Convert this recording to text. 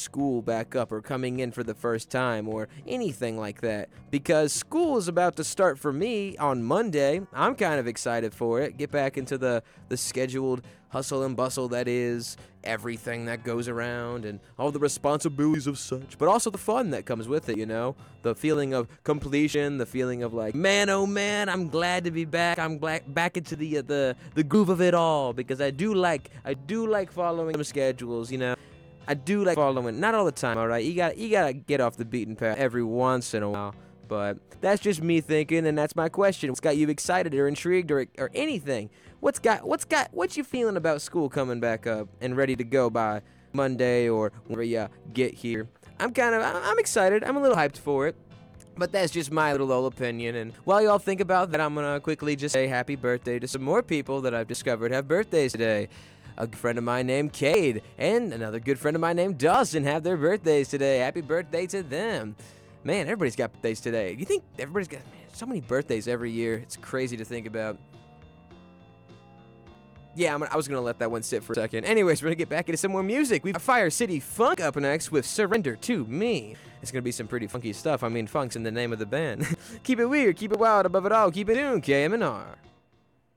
school back up or coming in for the first time or anything like that, because school is about to start for me on Monday. I'm kind of excited for it. Get back into the scheduled hustle and bustle that is everything that goes around and all the responsibilities of such, but also the fun that comes with it, you know? The feeling of completion, the feeling of like, man, oh man, I'm glad to be back. I'm back into the groove of it all, because I do like following some schedules, you know? I do like following, not all the time, all right? You gotta get off the beaten path every once in a while. But that's just me thinking, and that's my question. What's got you excited or intrigued or anything? What you feeling about school coming back up and ready to go by Monday or whenever you get here? I'm excited. I'm a little hyped for it. But that's just my little old opinion, and while y'all think about that, I'm gonna quickly just say happy birthday to some more people that I've discovered have birthdays today. A good friend of mine named Cade and another good friend of mine named Dawson have their birthdays today. Happy birthday to them. Man, everybody's got birthdays today. You think everybody's got so many birthdays every year? It's crazy to think about. Yeah, I was going to let that one sit for a second. Anyways, we're going to get back into some more music. We've got Fire City Funk up next with Surrender to Me. It's going to be some pretty funky stuff. I mean, funk's in the name of the band. Keep it weird, keep it wild, above it all, keep it tuned, KMNR.